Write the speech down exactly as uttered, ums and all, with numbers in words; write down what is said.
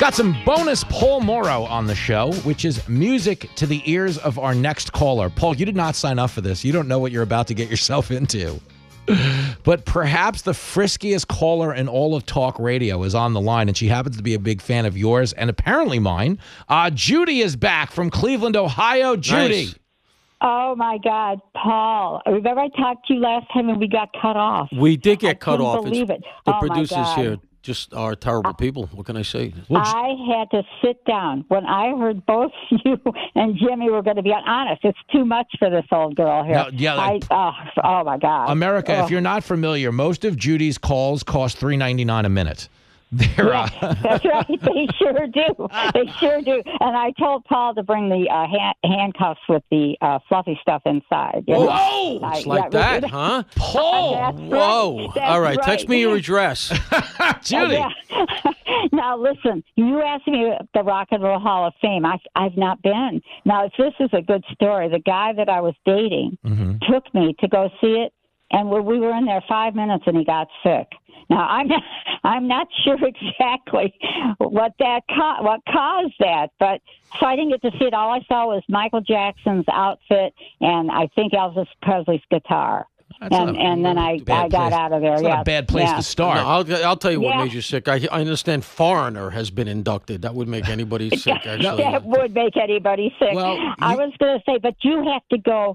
Got some bonus Paul Morrow on the show, which is music to the ears of our next caller. Paul, you did not sign up for this. You don't know what you're about to get yourself into. But perhaps the friskiest caller in all of talk radio is on the line, and she happens to be a big fan of yours and apparently mine. Uh, Judy is back from Cleveland, Ohio. Judy. Nice. Oh, my God, Paul. Remember I talked to you last time and we got cut off? We did get I cut couldn't off. believe It's, it. The Oh, my producers God. here just are terrible people. What can I say? I had to sit down. When I heard both you and Jimmy were going to be on, honest, it's too much for this old girl here. No, yeah, I, oh, oh, my God. America, oh. if you're not familiar, most of Judy's calls cost three ninety-nine a minute. They're, Yeah, uh, that's right. They sure do. They sure do. And I told Paul to bring the uh, hand, handcuffs with the uh, fluffy stuff inside. You know? Whoa! I- It's like yeah, that, huh? Paul! That's right. Whoa. That's All right, right. text me your address. Judy. Yeah. Now, listen, you asked me at the Rock and Roll Hall of Fame. I, I've not been. Now, if this is a good story, the guy that I was dating Mm-hmm. took me to go see it, and we we were in there five minutes, and he got sick. Now, I'm not, I'm not sure exactly what that co- what caused that, but so I didn't get to see it. All I saw was Michael Jackson's outfit and I think Elvis Presley's guitar. That's and not a and then I, bad I got place. out of there. It's yeah. not a bad place yeah. to start. No, I'll, I'll tell you what Yeah. made you sick. I, I understand Foreigner has been inducted. That would make anybody sick, actually. That would make anybody sick. Well, I you- was going to say, but you have to go